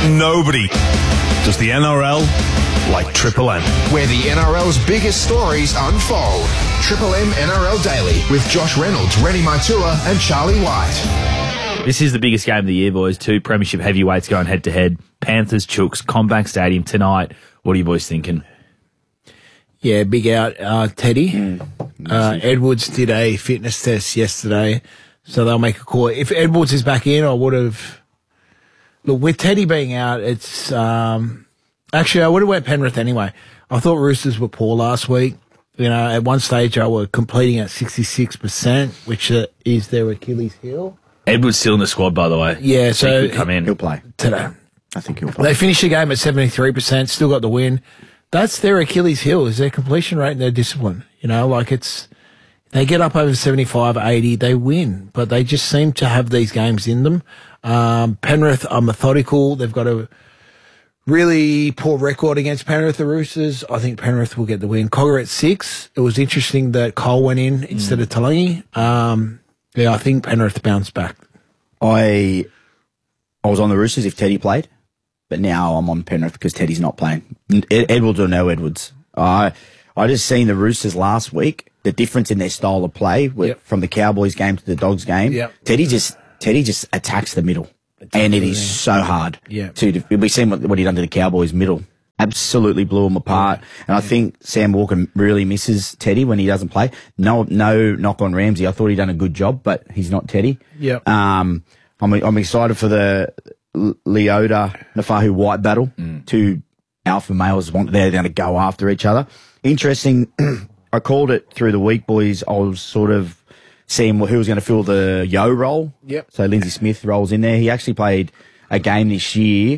Nobody does the NRL like Triple M. Where the NRL's biggest stories unfold. Triple M NRL Daily with Josh Reynolds, Rennie Maitua and Charlie White. This is the biggest game of the year, boys. Two premiership heavyweights going head-to-head. Panthers, Chooks, CommBank Stadium tonight. What are you boys thinking? Yeah, big out, Teddy. Edwards did a fitness test yesterday, so they'll make a call. If Edwards is back in, I would have... Look, with Teddy being out, it's... Actually, I would have went Penrith anyway. I thought Roosters were poor last week. You know, at one stage, they were completing at 66%, which is their Achilles heel. Edwards still in the squad, by the way. Yeah, so... He could come in. He'll play. Today. I think he'll play. They finished the game at 73%, still got the win. That's their Achilles heel, is their completion rate and their discipline. You know, like it's, they get up over 75, 80, they win, but they just seem to have these games in them. Penrith are methodical. They've got a really poor record against Penrith, the Roosters. I think Penrith will get the win. Cogger at 6. It was interesting that Cole went in instead of Talangi. Yeah, I think Penrith bounced back. I was on the Roosters if Teddy played, but now I'm on Penrith because Teddy's not playing. Edwards or no Edwards. I just seen the Roosters last week, the difference in their style of play from the Cowboys game to the Dogs game. Yep. Teddy just attacks the middle, and it is so hard. Yeah. We've seen what he done to the Cowboys middle. Absolutely blew him apart. And I think Sam Walker really misses Teddy when he doesn't play. No knock on Ramsey. I thought he'd done a good job, but he's not Teddy. Yep. I'm excited for the Leota Nafahu White battle. Two alpha males they're going to go after each other. Interesting. I called it through the week, boys. I was sort of seeing who was going to fill the Yo role. Yep. So Lindsay Smith rolls in there. He actually played a game this year.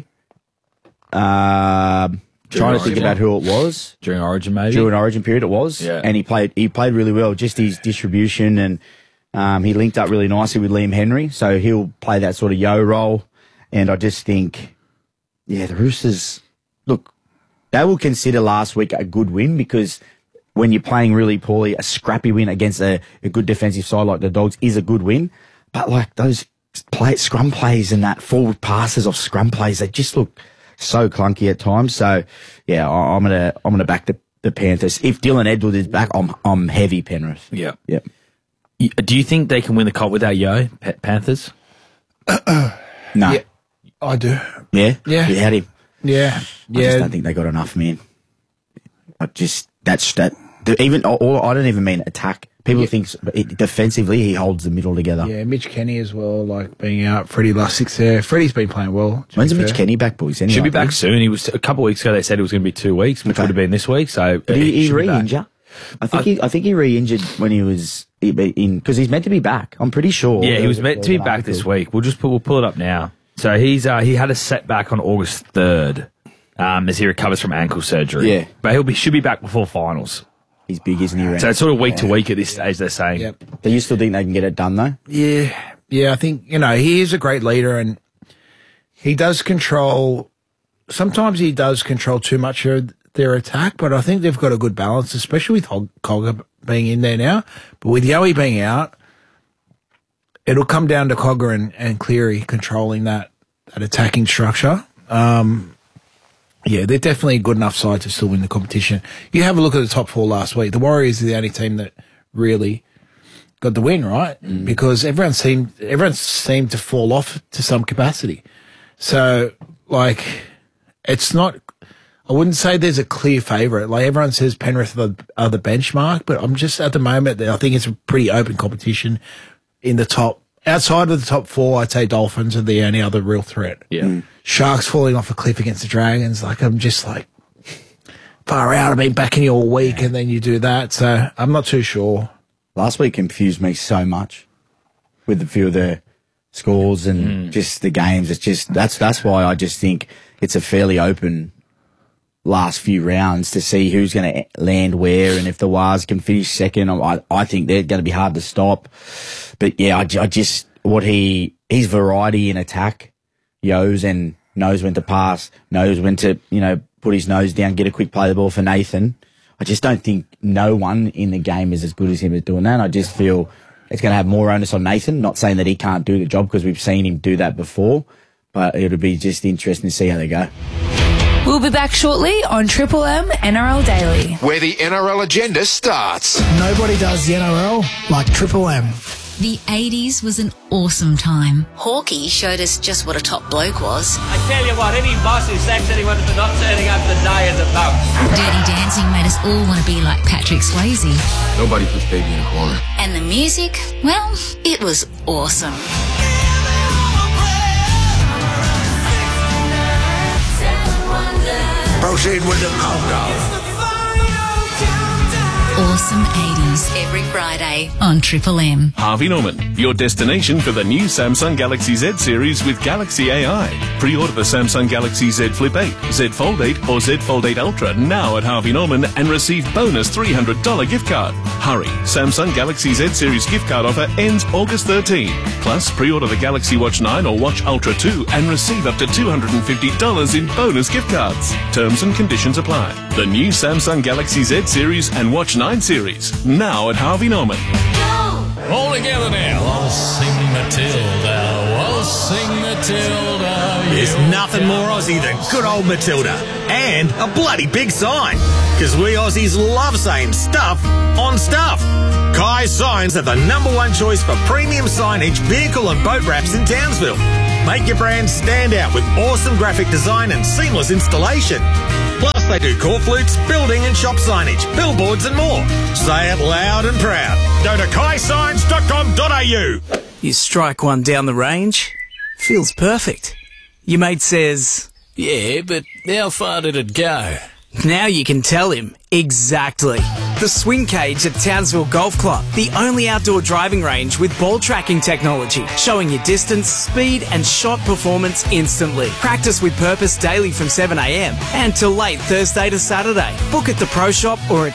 Trying to think about who it was. During Origin, maybe? During Origin period, it was. Yeah. And he played really well, just his distribution, and he linked up really nicely with Liam Henry, so he'll play that sort of Yo role. And I just think, yeah, the Roosters, look, they will consider last week a good win because when you're playing really poorly, a scrappy win against a good defensive side like the Dogs is a good win. But like those scrum plays and that forward passes off scrum plays, they just look so clunky at times. So yeah, I'm gonna back the Panthers. If Dylan Edwards is back, I'm heavy Penrith. Yeah. Yep. Do you think they can win the comp without Yo, Panthers? No. Yeah, I do. Yeah? Yeah. Without him. Yeah. I just don't think they got enough, man. I don't even mean attack. People think defensively he holds the middle together. Yeah, Mitch Kenny as well, like being out. Freddie Lussick's there. Freddie's been playing well. When's Mitch Kenny back, boys? Anyway, Should be back soon. He was a couple of weeks ago. They said it was going to be 2 weeks, which would have been this week. So but he should be back. re-injured. I think he re-injured when he was in because he's meant to be back. I'm pretty sure. Yeah, he was meant to be back this week. We'll pull it up now. So he had a setback on August 3rd as he recovers from ankle surgery. Yeah, but should be back before finals. He's big, isn't he? So it's sort of week to week at this stage. They're saying. Yep. Do you still think they can get it done though? Yeah. I think he is a great leader, and he does control. Sometimes he does control too much of their attack, but I think they've got a good balance, especially with Cogger being in there now. But with Yowie being out, it'll come down to Cogger and Cleary controlling that attacking structure. Yeah, they're definitely a good enough side to still win the competition. You have a look at the top 4 last week. The Warriors are the only team that really got the win, right? Because everyone seemed to fall off to some capacity. So, like, it's not. I wouldn't say there's a clear favourite. Like everyone says, Penrith are the benchmark, but I'm just at the moment I think it's a pretty open competition in the top. Outside of the top 4, I'd say Dolphins are the only other real threat. Yeah. Sharks falling off a cliff against the Dragons. Like, I'm just like, far out. I've been backing you all week, and then you do that. So I'm not too sure. Last week confused me so much with a few of the scores and just the games. It's just that's why I just think it's a fairly open last few rounds to see who's going to land where, and if the Wars can finish second, I think they're going to be hard to stop. But yeah, I just his variety in attack, Yo's, and knows when to pass, knows when to put his nose down, get a quick play the ball for Nathan. I just don't think no one in the game is as good as him at doing that. I just feel it's going to have more onus on Nathan. Not saying that he can't do the job because we've seen him do that before, but it'll be just interesting to see how they go. We'll be back shortly on Triple M NRL Daily. Where the NRL agenda starts. Nobody does the NRL like Triple M. The 80s was an awesome time. Hawkeye showed us just what a top bloke was. I tell you what, any boss who sacks anyone for not turning up to die is a bum. Dirty Dancing made us all want to be like Patrick Swayze. Nobody puts baby in a corner. And the music, well, it was awesome. Proceed with the countdown. Awesome 80s every Friday on Triple M. Harvey Norman, your destination for the new Samsung Galaxy Z series with Galaxy AI. Pre-order the Samsung Galaxy Z Flip 8, Z Fold 8 or Z Fold 8 Ultra now at Harvey Norman and receive bonus $300 gift card. Hurry, Samsung Galaxy Z series gift card offer ends August 13. Plus, pre-order the Galaxy Watch 9 or Watch Ultra 2 and receive up to $250 in bonus gift cards. Terms and conditions apply. The new Samsung Galaxy Z series and Watch 9 series, now at Harvey Norman. All together now. I'll sing Matilda. I'll sing Matilda. There's nothing more Aussie than good old Matilda. And a bloody big sign. Because we Aussies love saying stuff on stuff. Kai Signs are the #1 choice for premium signage, vehicle and boat wraps in Townsville. Make your brand stand out with awesome graphic design and seamless installation. Plus, they do court flutes, building and shop signage, billboards and more. Say it loud and proud. Go to kaisigns.com.au. You strike one down the range, feels perfect. Your mate says, Yeah, but how far did it go? now you can tell him exactly. The Swing Cage at Townsville Golf Club, the only outdoor driving range with ball tracking technology, showing you distance, speed and shot performance instantly. Practice with purpose daily from 7 a.m. and till late Thursday to Saturday. Book at the Pro Shop or at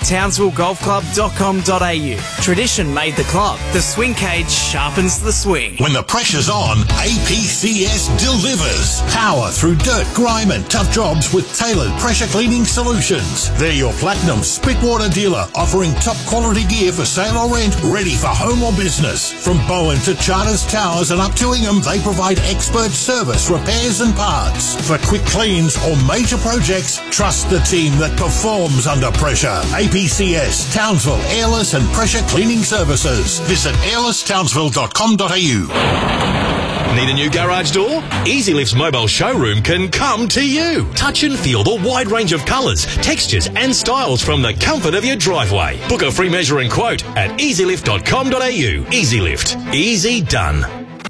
townsvillegolfclub.com.au. Tradition made the club. The Swing Cage sharpens the swing. When the pressure's on, APCS delivers. Power through dirt, grime and tough jobs with tailored pressure cleaning solutions. They're your Platinum Spitwater dealer, offering top quality gear for sale or rent, ready for home or business. From Bowen to Charters Towers and up to Ingham, they provide expert service, repairs and parts. For quick cleans or major projects, trust the team that performs under pressure. APCS, Townsville Airless and Pressure Cleaning Services. Visit airlesstownsville.com.au. Need a new garage door? EasyLift's mobile showroom can come to you. Touch and feel the wide range of colours, textures and styles from the comfort of your driveway. Book a free measuring quote at easylift.com.au. EasyLift. Easy done.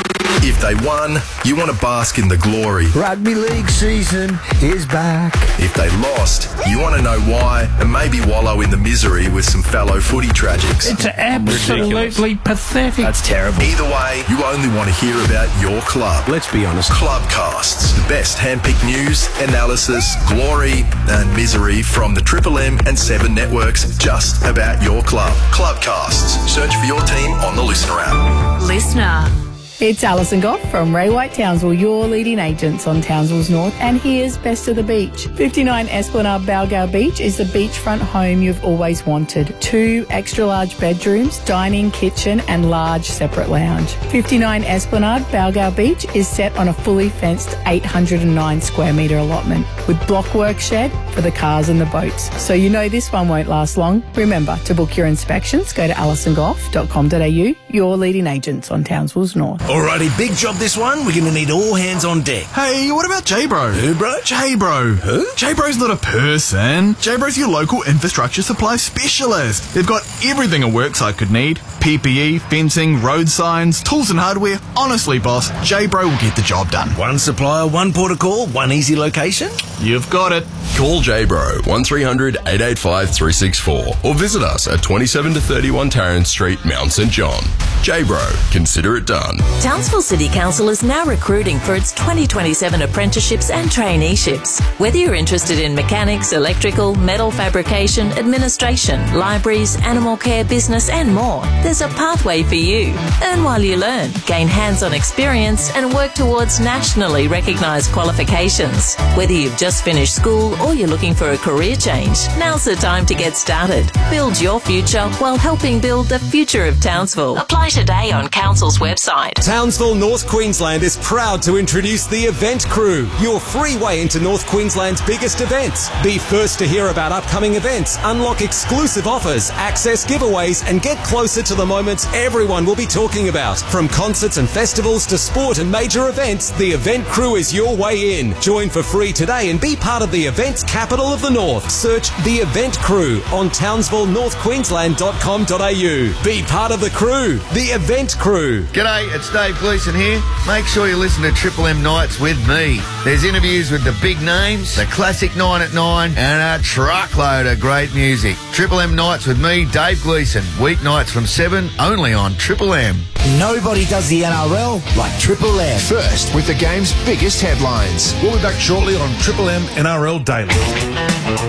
If they won, you want to bask in the glory. Rugby league season is back. If they lost, you want to know why and maybe wallow in the misery with some fellow footy tragics. It's absolutely pathetic. That's terrible. Either way, you only want to hear about your club. Let's be honest. Clubcasts, the best handpicked news, analysis, glory and misery from the Triple M and 7 networks just about your club. Clubcasts. Search for your team on the Listener app. Listener. It's Alison Goff from Ray White Townsville, your leading agents on Townsville's North, and here's Best of the Beach. 59 Esplanade Balgowlah Beach is the beachfront home you've always wanted. 2 extra large bedrooms, dining, kitchen and large separate lounge. 59 Esplanade Balgowlah Beach is set on a fully fenced 809 square metre allotment with blockwork shed for the cars and the boats. So you know this one won't last long. Remember, to book your inspections, go to alisongoff.com.au, your leading agents on Townsville's North. Alrighty, big job this one. We're going to need all hands on deck. Hey, what about J-Bro? Who, bro? J-Bro. Who? J-Bro's not a person. J-Bro's your local infrastructure supply specialist. They've got everything a worksite could need. PPE, fencing, road signs, tools and hardware. Honestly, boss, J-Bro will get the job done. One supplier, one port of call, one easy location? You've got it. Call J-Bro 1300 885 364 or visit us at 27 to 31 Tarrant Street, Mount St John. J-Bro, consider it done. Townsville City Council is now recruiting for its 2027 apprenticeships and traineeships. Whether you're interested in mechanics, electrical, metal fabrication, administration, libraries, animal care, business and more, there's a pathway for you. Earn while you learn, gain hands-on experience and work towards nationally recognised qualifications. Whether you've just just finished school or you're looking for a career change, now's the time to get started. Build your future while helping build the future of Townsville. Apply today on Council's website. Townsville, North Queensland is proud to introduce the Event Crew, your free way into North Queensland's biggest events. Be first to hear about upcoming events, unlock exclusive offers, access giveaways, and get closer to the moments everyone will be talking about. From concerts and festivals to sport and major events, the Event Crew is your way in. Join for free today and be part of the events capital of the North. Search The Event Crew on townsvillenorthqueensland.com.au. Be part of the crew, The Event Crew. G'day, it's Dave Gleeson here. Make sure you listen to Triple M Nights with me. There's interviews with the big names, the classic 9 at 9, and a truckload of great music. Triple M Nights with me, Dave Gleeson. Weeknights from 7, only on Triple M. Nobody does the NRL like Triple M. First with the game's biggest headlines. We'll be back shortly on Triple M NRL Daily.